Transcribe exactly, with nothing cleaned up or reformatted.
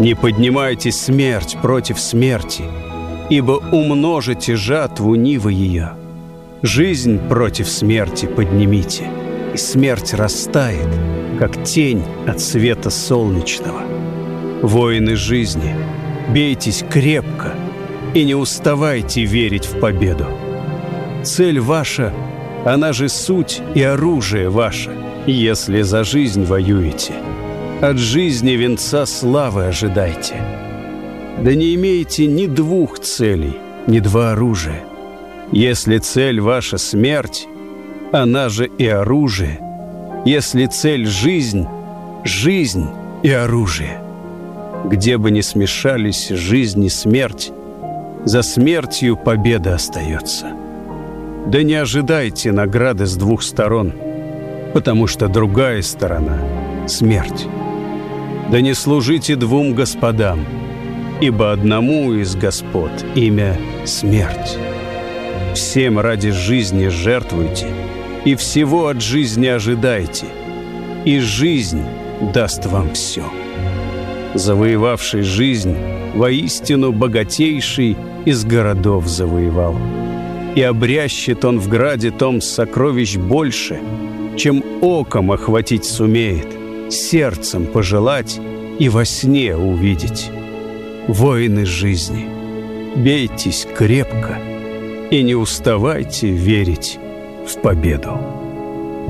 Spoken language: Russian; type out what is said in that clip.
Не поднимайте смерть против смерти, ибо умножите жатву нивы ее. Жизнь против смерти поднимите, и смерть растает, как тень от света солнечного. Воины жизни, бейтесь крепко и не уставайте верить в победу. Цель ваша, она же суть и оружие ваше, если за жизнь воюете. От жизни венца славы ожидайте. Да не имейте ни двух целей, ни два оружия. Если цель ваша смерть, она же и оружие. Если цель жизнь, жизнь и оружие. Где бы ни смешались жизнь и смерть, за смертью победа остается. Да не ожидайте награды с двух сторон, потому что другая сторона — смерть. Да не служите двум господам, ибо одному из господ имя — смерть. Всем ради жизни жертвуйте, и всего от жизни ожидайте, и жизнь даст вам все. Завоевавший жизнь, воистину богатейший из городов завоевал. И обрящет он в граде том сокровищ больше, чем оком охватить сумеет, сердцем пожелать и во сне увидеть. Воины жизни, бейтесь крепко и не уставайте верить в победу.